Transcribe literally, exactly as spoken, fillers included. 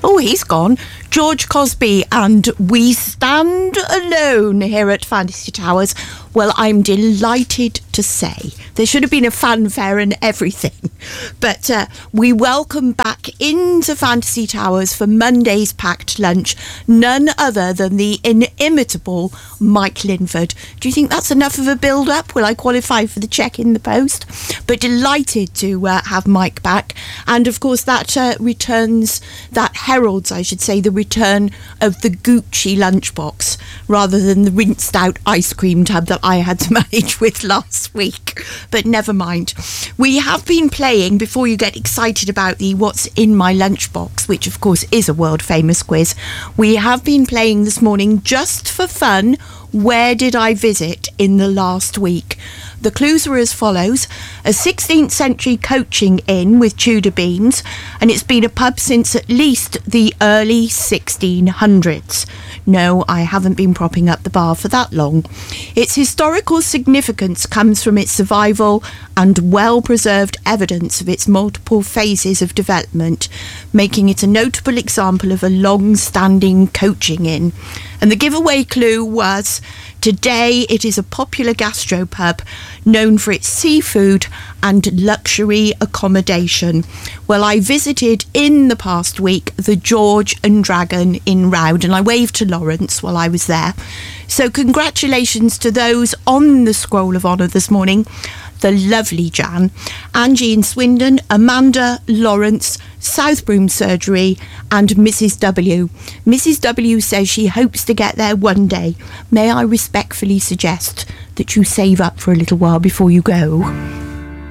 Oh, he's gone. George Cosby and We Stand Alone here at Fantasy Towers. Well, I'm delighted to say there should have been a fanfare and everything. But uh, we welcome back into Fantasy Towers for Monday's packed lunch none other than the inimitable Mike Linford. Do you think that's enough of a build-up? Will I qualify for the check in the post? But delighted to uh, have Mike back. And of course that uh, returns, that heralds, I should say, the return of the Gucci lunchbox rather than the rinsed out ice cream tub that I had to manage with last week. But never mind. We have been playing, before you get excited about the What's in My Lunchbox, which of course is a world famous quiz, we have been playing this morning just for fun, where did I visit in the last week? The clues were as follows: a sixteenth century coaching inn with Tudor beams, and it's been a pub since at least the early sixteen hundreds. No, I haven't been propping up the bar for that long. Its historical significance comes from its survival and well-preserved evidence of its multiple phases of development, making it a notable example of a long-standing coaching inn. And the giveaway clue was: today it is a popular gastropub known for its seafood and luxury accommodation. Well, I visited in the past week the George and Dragon in Roud, and I waved to Lawrence while I was there. So congratulations to those on the scroll of honour this morning: the lovely Jan, Angie in Swindon, Amanda, Lawrence, South Broom Surgery, and Missus W. Missus W says she hopes to get there one day. May I respectfully suggest that you save up for a little while before you go?